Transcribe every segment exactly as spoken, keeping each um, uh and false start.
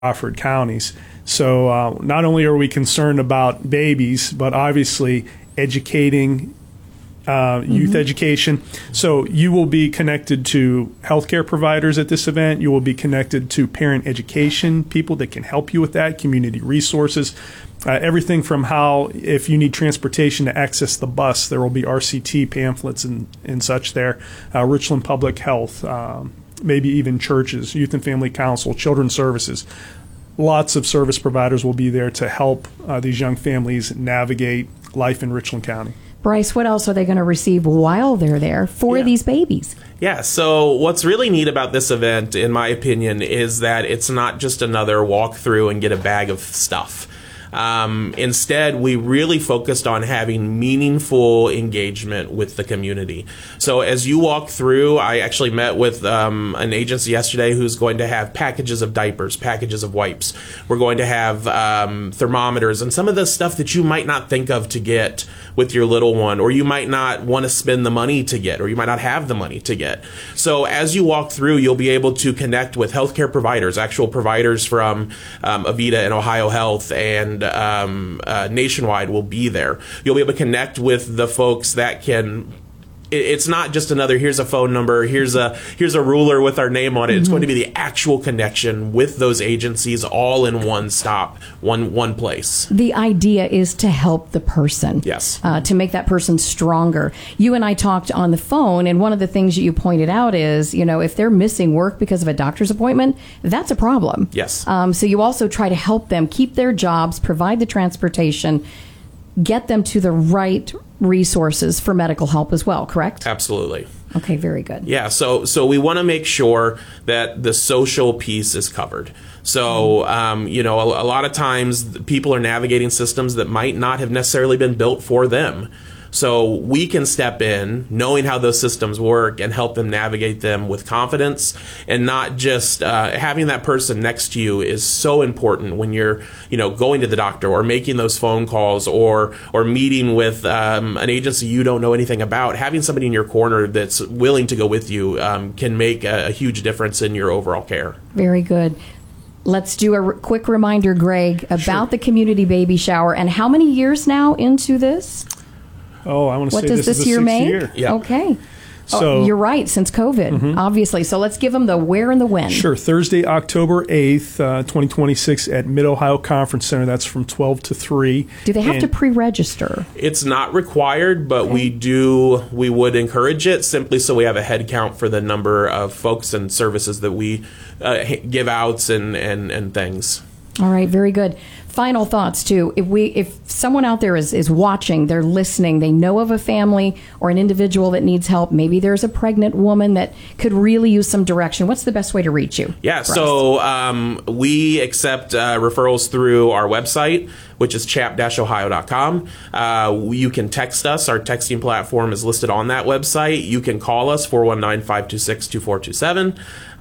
Crawford counties. So uh, not only are we concerned about babies, but obviously educating uh, youth mm-hmm. education. So you will be connected to healthcare providers at this event. You will be connected to parent education people that can help you with that, community resources. Uh, everything from how, if you need transportation to access the bus, there will be R C T pamphlets and, and such there. Uh, Richland Public Health, um, maybe even churches, Youth and Family Council, Children's Services. Lots of service providers will be there to help uh, these young families navigate life in Richland County. Bryce, what else are they going to receive while they're there for yeah. these babies? Yeah, so what's really neat about this event, in my opinion, is that it's not just another walk through and get a bag of stuff. Um, instead, we really focused on having meaningful engagement with the community. So as you walk through, I actually met with um, an agency yesterday who's going to have packages of diapers, packages of wipes. We're going to have um, thermometers and some of the stuff that you might not think of to get with your little one, or you might not want to spend the money to get, or you might not have the money to get. So as you walk through, you'll be able to connect with healthcare providers, actual providers from um, Avita and Ohio Health and Um, uh, Nationwide will be there. You'll be able to connect with the folks that can. It, it's not just another. Here's a phone number. Here's a here's a ruler with our name on it. Mm-hmm. It's going to be the actual connection with those agencies, all in one stop, one one place. The idea is to help the person. Yes. Uh, to make that person stronger. You and I talked on the phone, and one of the things that you pointed out is, you know, if they're missing work because of a doctor's appointment, that's a problem. Yes. Um, so you also try to help them keep their jobs, provide the transportation, get them to the right resources for medical help as well, correct? Absolutely. Okay, very good. Yeah, so so we want to make sure that the social piece is covered. So, um, you know, a, a lot of times people are navigating systems that might not have necessarily been built for them. So we can step in knowing how those systems work and help them navigate them with confidence, and not just uh, having that person next to you is so important when you're, you know, going to the doctor or making those phone calls or or meeting with um, an agency you don't know anything about. Having somebody in your corner that's willing to go with you um, can make a, a huge difference in your overall care. Very good. Let's do a r- quick reminder, Greg, about Sure. the community baby shower. And how many years now into this? Oh, I want to What say does this, this is the year sixth make? year. Yeah. Okay. So oh, you're right, since COVID, mm-hmm. obviously. So let's give them the where and the when. Sure. Thursday, October eighth, uh, twenty twenty-six at Mid-Ohio Conference Center. That's from twelve to three. Do they have and to pre-register? It's not required, but Okay. we do, we would encourage it simply so we have a head count for the number of folks and services that we uh, give outs and, and, and things. All right, very good. Final thoughts too. If we, if someone out there is, is watching, they're listening, they know of a family or an individual that needs help. Maybe there's a pregnant woman that could really use some direction. What's the best way to reach you? Yeah, Bryce? so um, we accept uh, referrals through our website, which is chap dash ohio dot com. Uh, you can text us. Our texting platform is listed on that website. You can call us, four one nine, five two six, two four two seven.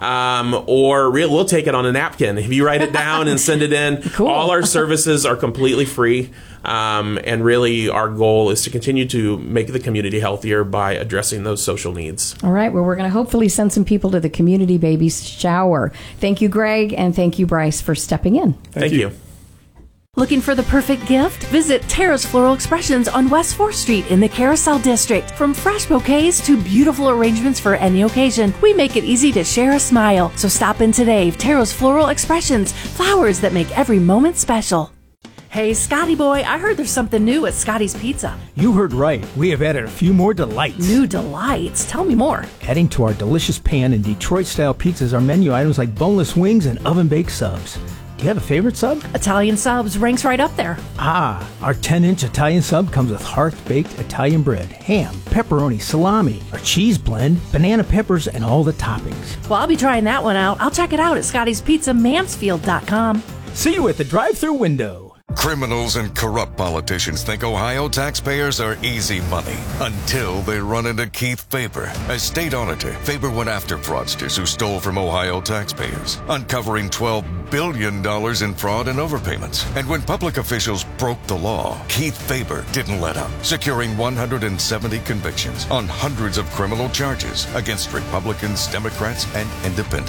Um, or re- we'll take it on a napkin. If you write it down and send it in, Cool. all our services are completely free. Um, and really, our goal is to continue to make the community healthier by addressing those social needs. All right, well, we're going to hopefully send some people to the community baby shower. Thank you, Greg, and thank you, Bryce, for stepping in. Thank, Thank you. you. Looking for the perfect gift? Visit Tara's Floral Expressions on West fourth Street in the Carousel District. From fresh bouquets to beautiful arrangements for any occasion, we make it easy to share a smile. So stop in today. Tara's Floral Expressions, flowers that make every moment special. Hey, Scotty boy, I heard there's something new at Scotty's Pizza. You heard right. We have added a few more delights. New delights? Tell me more. Adding to our delicious pan and Detroit-style pizzas are menu items like boneless wings and oven-baked subs. Do you have a favorite sub? Italian subs ranks right up there. Ah, our ten-inch Italian sub comes with hearth-baked Italian bread, ham, pepperoni, salami, our cheese blend, banana peppers, and all the toppings. Well, I'll be trying that one out. I'll check it out at Scotty's Pizza Mansfield dot com. See you at the drive-thru window. Criminals and corrupt politicians think Ohio taxpayers are easy money until they run into Keith Faber. As state auditor, Faber went after fraudsters who stole from Ohio taxpayers, uncovering twelve billion dollars in fraud and overpayments. And when public officials broke the law, Keith Faber didn't let up, securing one hundred seventy convictions on hundreds of criminal charges against Republicans, Democrats, and independents.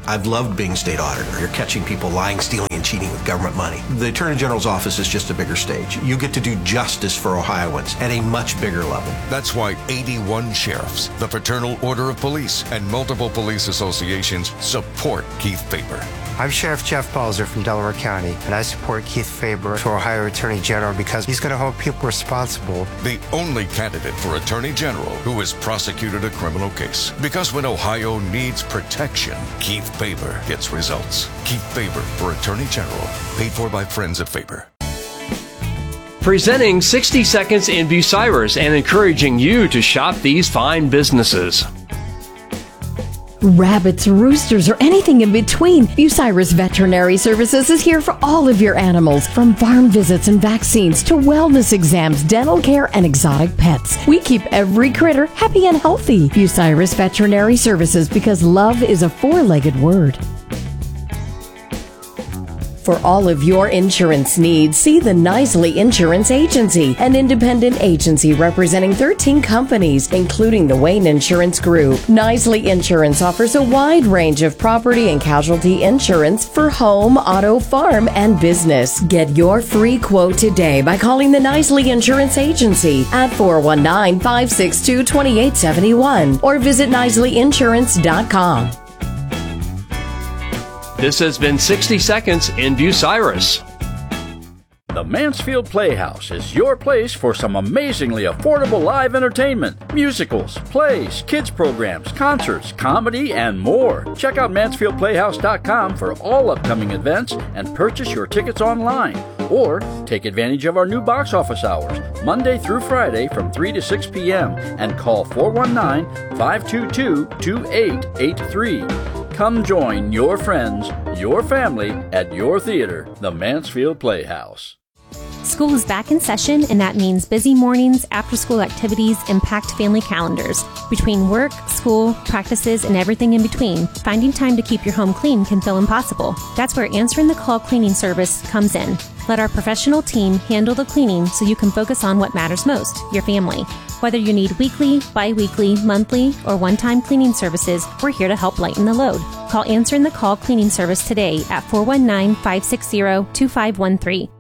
I've loved being state auditor. You're catching people lying, stealing, and cheating with government money. The Attorney General's office is just a bigger stage. You get to do justice for Ohioans at a much bigger level. That's why eighty-one sheriffs, the Fraternal Order of Police, and multiple police associations support Keith Faber. I'm Sheriff Jeff Balzer from Delaware County, and I support Keith Faber for Ohio Attorney General because he's going to hold people responsible. The only candidate for Attorney General who has prosecuted a criminal case. Because when Ohio needs protection, Keith Faber gets results. Keith Faber for Attorney General. Paid for by Friends of Faber. Presenting sixty Seconds in Bucyrus and encouraging you to shop these fine businesses. Rabbits, roosters, or anything in between, Bucyrus Veterinary Services is here for all of your animals. From farm visits and vaccines to wellness exams, dental care, and exotic pets. We keep every critter happy and healthy. Bucyrus Veterinary Services, because love is a four-legged word. For all of your insurance needs, see the Knisely Insurance Agency, an independent agency representing thirteen companies, including the Wayne Insurance Group. Knisely Insurance offers a wide range of property and casualty insurance for home, auto, farm, and business. Get your free quote today by calling the Knisely Insurance Agency at four one nine, five six two, two eight seven one or visit Knisely Insurance dot com. This has been sixty Seconds in Bucyrus. The Mansfield Playhouse is your place for some amazingly affordable live entertainment, musicals, plays, kids programs, concerts, comedy, and more. Check out Mansfield Playhouse dot com for all upcoming events and purchase your tickets online. Or take advantage of our new box office hours, Monday through Friday from three to six p.m. and call four one nine, five two two, two eight eight three. Come join your friends, your family at your theater, the Mansfield Playhouse. School is back in session, and that means busy mornings, after-school activities, and packed family calendars. Between work, school, practices, and everything in between, finding time to keep your home clean can feel impossible. That's where Answering the Call cleaning service comes in. Let our professional team handle the cleaning so you can focus on what matters most, your family. Whether you need weekly, bi-weekly, monthly, or one-time cleaning services, we're here to help lighten the load. Call Answering the Call cleaning service today at four one nine, five six zero, two five one three.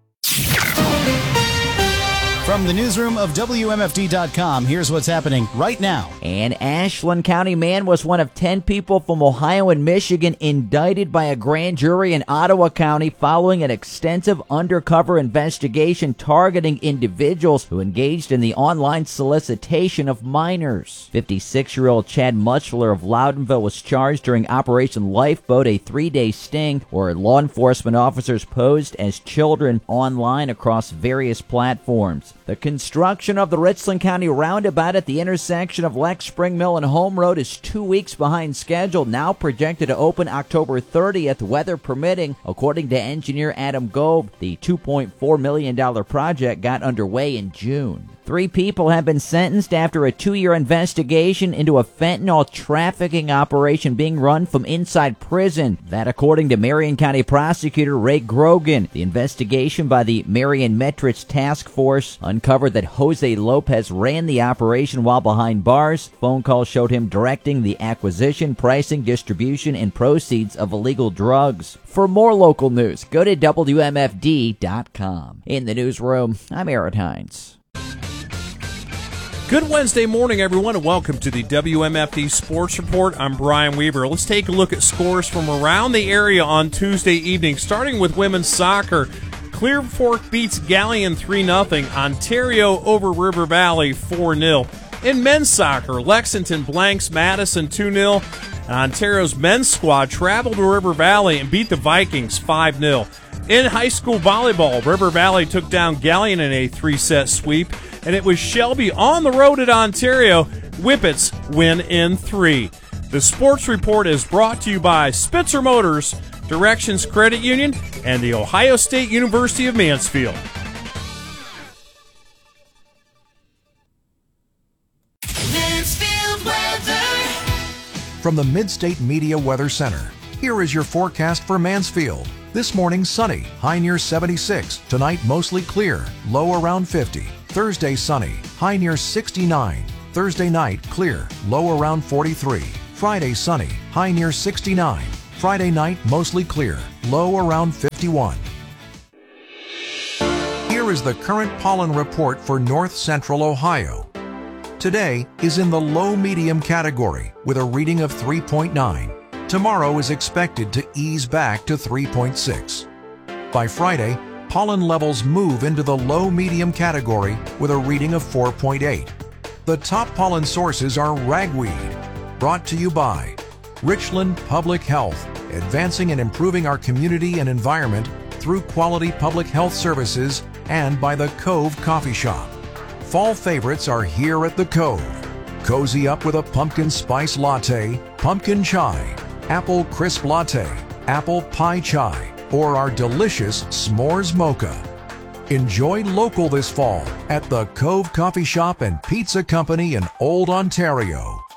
From the newsroom of W M F D dot com, here's what's happening right now. An Ashland County man was one of ten people from Ohio and Michigan indicted by a grand jury in Ottawa County following an extensive undercover investigation targeting individuals who engaged in the online solicitation of minors. fifty-six-year-old Chad Mutchler of Loudonville was charged during Operation Lifeboat, a three-day sting where law enforcement officers posed as children online across various platforms. The construction of the Richland County roundabout at the intersection of Lex Spring Mill and Home Road is two weeks behind schedule, now projected to open October thirtieth, weather permitting. According to engineer Adam Gove, the two point four million dollars project got underway in June. Three people have been sentenced after a two-year investigation into a fentanyl trafficking operation being run from inside prison. That according to Marion County Prosecutor Ray Grogan. The investigation by the Marion Metrics Task Force uncovered that Jose Lopez ran the operation while behind bars. Phone calls showed him directing the acquisition, pricing, distribution, and proceeds of illegal drugs. For more local news, go to W M F D dot com. In the newsroom, I'm Aaron Hines. Good Wednesday morning, everyone, and welcome to the W M F D Sports Report. I'm Brian Weaver. Let's take a look at scores from around the area on Tuesday evening, starting with women's soccer. Clear Fork beats Gallion three nothing. Ontario over River Valley four nil. In men's soccer, Lexington blanks Madison two nil. Ontario's men's squad traveled to River Valley and beat the Vikings five nil. In high school volleyball, River Valley took down Gallion in a three-set sweep, and it was Shelby on the road at Ontario. Whippets win in three. The Sports Report is brought to you by Spitzer Motors, Directions Credit Union, and the Ohio State University of Mansfield. Mansfield weather. From the Midstate Media Weather Center, here is your forecast for Mansfield. This morning, sunny, high near seventy-six. Tonight, mostly clear, low around fifty. Thursday, sunny, high near sixty-nine. Thursday night, clear, low around forty-three. Friday, sunny, high near sixty-nine. Friday night, mostly clear, low around fifty-one. Here is the current pollen report for north central Ohio. Today is in the low-medium category with a reading of three point nine. Tomorrow is expected to ease back to three point six. By Friday, pollen levels move into the low-medium category with a reading of four point eight. The top pollen sources are ragweed, brought to you by Richland Public Health, advancing and improving our community and environment through quality public health services, and by the Cove Coffee Shop. Fall favorites are here at the Cove. Cozy up with a pumpkin spice latte, pumpkin chai, apple crisp latte, apple pie chai, or our delicious s'mores mocha. Enjoy local this fall at the Cove Coffee Shop and Pizza Company in Old Ontario.